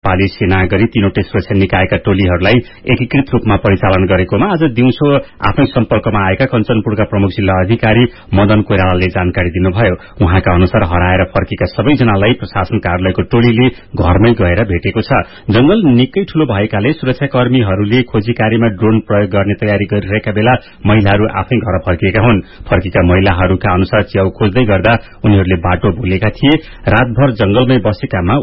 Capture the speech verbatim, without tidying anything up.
नेपाली सेना गरी तीनवटै सुरक्षा निकायका टोलीहरूलाई एकीकृत रूपमा परिचालन गरेकोमा आज दिउँसो आफ्नै सम्पर्कमा आएका कञ्चनपुरका प्रमुख जिल्ला अधिकारी मदन कोइरालाले जानकारी दिनुभयो। उहाँका अनुसार हराएर फर्केका सबैजनालाई प्रशासन कार्यालयको टोलीले घरमै गएर भेटेको छ। जंगल निकै ठूलो भएकाले सुरक्षाकर्मीहरूले खोजी कार्यमा ड्रोन प्रयोग गर्ने तयारी गरिरहेका बेला महिलाहरू आफै घर फर्किएका हुन्। फर्केका महिलाहरूका अनुसार च्याउ खोज्दै गर्दा उनीहरूले बाटो भुलेका थिए। रातभर जंगलमै बसेकामा